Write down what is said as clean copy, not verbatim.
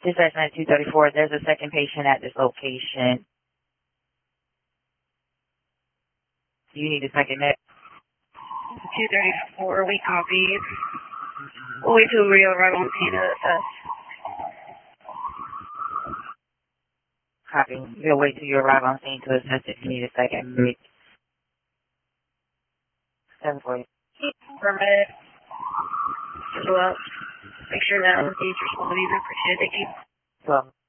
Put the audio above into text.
Dispatch 9234, there's a second patient at this location. Do you need a second med? 234, we copied. We'll wait till we arrive on scene to assess. Copy. We'll wait till you arrive on scene to assess if you need a second med. 740. Permit. Go up. Make sure that all the dates are responding. I appreciate it. Thank you. Well.